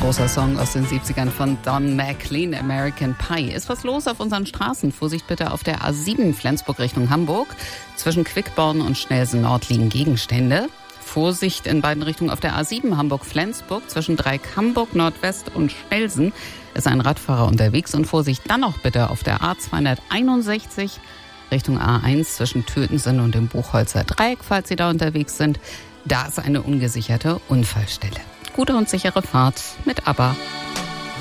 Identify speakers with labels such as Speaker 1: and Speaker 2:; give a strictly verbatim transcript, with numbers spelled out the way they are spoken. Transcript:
Speaker 1: großer Song aus den siebzigern von Don McLean, American Pie. Ist was los auf unseren Straßen? Vorsicht bitte auf der A sieben Flensburg Richtung Hamburg. Zwischen Quickborn und Schnelsen Nord liegen Gegenstände. Vorsicht in beiden Richtungen auf der A sieben Hamburg-Flensburg. Zwischen Dreieck Hamburg Nordwest und Schnelsen ist ein Radfahrer unterwegs. Und Vorsicht dann noch bitte auf der A zweihunderteinundsechzig Richtung A eins zwischen Tötensen und dem Buchholzer Dreieck, falls Sie da unterwegs sind. Da ist eine ungesicherte Unfallstelle. Gute und sichere Fahrt mit ABBA.